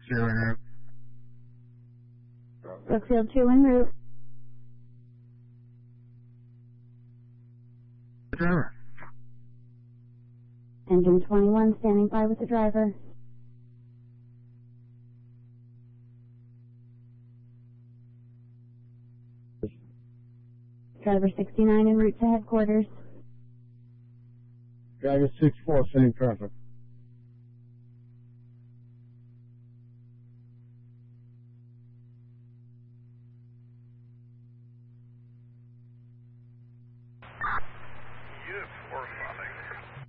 2 en route. Brookfield 2 en route. The driver. Engine 21 standing by with the driver. Driver 69 en route to headquarters. Driver 64, same traffic. Unit 4 running.